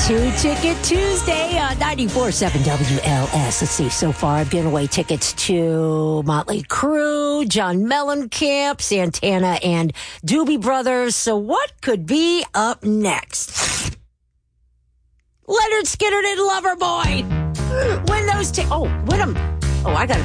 Two-Ticket Tuesday on 94.7 WLS. Let's see, so far I've given away tickets to Motley Crue, John Mellencamp, Santana, and Doobie Brothers. So what could be up next? Leonard Skinner and Loverboy. Win those win them. Oh, I got